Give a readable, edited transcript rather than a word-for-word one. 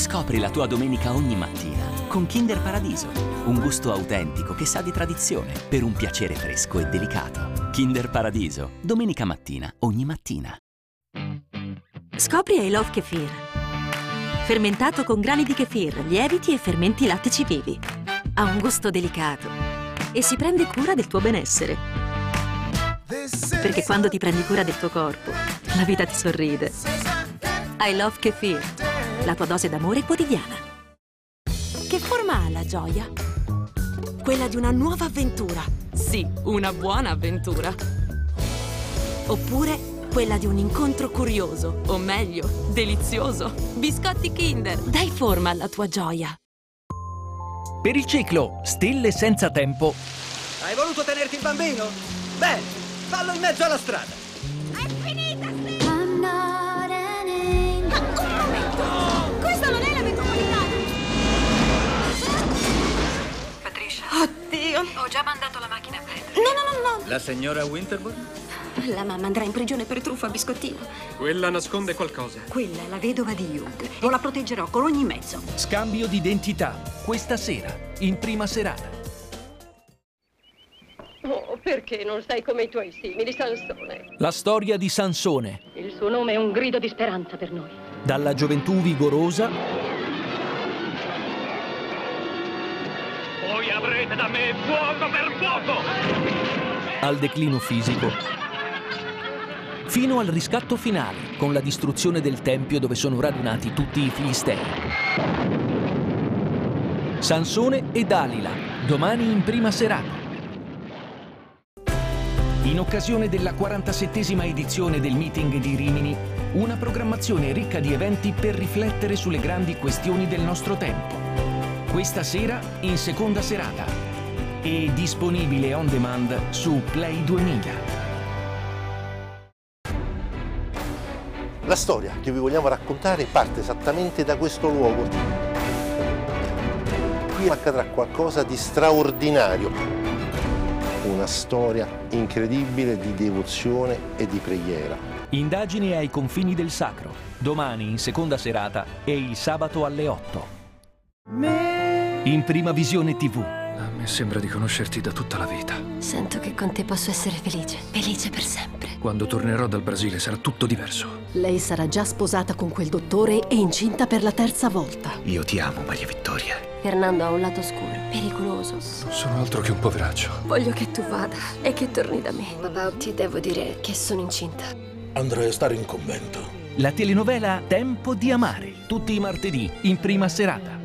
Scopri la tua domenica ogni mattina con Kinder Paradiso. Un gusto autentico che sa di tradizione per un piacere fresco e delicato. Kinder Paradiso, domenica mattina, ogni mattina. Scopri I Love Kefir. Fermentato con grani di kefir, lieviti e fermenti lattici vivi. Ha un gusto delicato e si prende cura del tuo benessere. Perché quando ti prendi cura del tuo corpo, la vita ti sorride. I Love Kefir, la tua dose d'amore quotidiana. Che forma ha la gioia? Quella di una nuova avventura. Sì, una buona avventura. Oppure quella di un incontro curioso. O meglio, delizioso. Biscotti Kinder. Dai forma alla tua gioia. Per il ciclo Stille senza tempo. Hai voluto tenerti il bambino? Bene, fallo in mezzo alla strada. È finita, Steve! Ma un momento! Questa non è la metropolitana! Patricia. Oddio! Ho già mandato la macchina a prendere. No! La signora Winterbourne? La mamma andrà in prigione per truffa a biscottino. Quella nasconde qualcosa. Quella è la vedova di Hugh. Io la proteggerò con ogni mezzo. Scambio di identità. Questa sera, in prima serata. Oh, perché non stai come i tuoi simili, Sansone? La storia di Sansone. Il suo nome è un grido di speranza per noi. Dalla gioventù vigorosa. Voi avrete da me fuoco per fuoco! Al declino fisico. Fino al riscatto finale, con la distruzione del tempio dove sono radunati tutti i filistei. Sansone e Dalila, domani in prima serata. In occasione della 47esima edizione del Meeting di Rimini, una programmazione ricca di eventi per riflettere sulle grandi questioni del nostro tempo. Questa sera in seconda serata e disponibile on demand su Play 2000. La storia che vi vogliamo raccontare parte esattamente da questo luogo. Qui accadrà qualcosa di straordinario. Una storia incredibile di devozione e di preghiera. Indagini ai confini del sacro, domani in seconda serata e il sabato alle 8. In Prima Visione TV. A me sembra di conoscerti da tutta la vita. Sento che con te posso essere felice. Felice per sempre. Quando tornerò dal Brasile sarà tutto diverso. Lei sarà già sposata con quel dottore e incinta per la terza volta. Io ti amo, Maria Vittoria. Fernando ha un lato scuro, pericoloso. Non sono altro che un poveraccio. Voglio che tu vada e che torni da me. Papà, ti devo dire che sono incinta. Andrei a stare in convento. La telenovela Tempo di amare, tutti i martedì in prima serata.